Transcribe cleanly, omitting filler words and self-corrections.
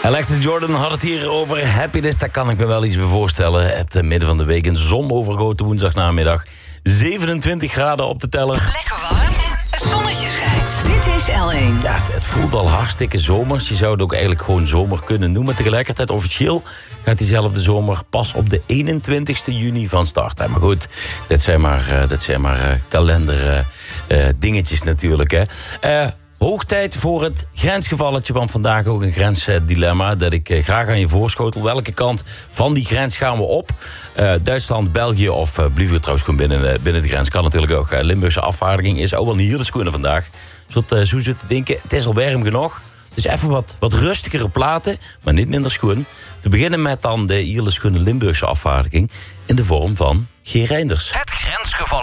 Alexis Jordan had het hier over happiness. Daar kan ik me wel iets bij voorstellen. Het midden van de week een zonovergoten woensdagnamiddag. 27 graden op de teller. Lekker warm. Het zonnetje schijnt. Dit is L1. Ja, het voelt al hartstikke zomers. Je zou het ook eigenlijk gewoon zomer kunnen noemen. Tegelijkertijd officieel gaat diezelfde zomer pas op de 21ste juni van start. Maar goed, dat zijn maar kalender dingetjes natuurlijk. Hè. Hoog tijd voor het grensgevalletje, want vandaag ook een grensdilemma dat ik graag aan je voorschotel. Welke kant van die grens gaan we op? Duitsland, België of blijven we trouwens gewoon binnen de grens? Kan natuurlijk ook. Limburgse afvaardiging is ook wel niet hier de schoenen vandaag. Zo zit te denken, het is al warm genoeg. Dus even wat rustigere platen, maar niet minder schoon. Te beginnen met dan de Ierle Schoenen Limburgse afvaardiging in de vorm van G. Reinders. Het grensgeval.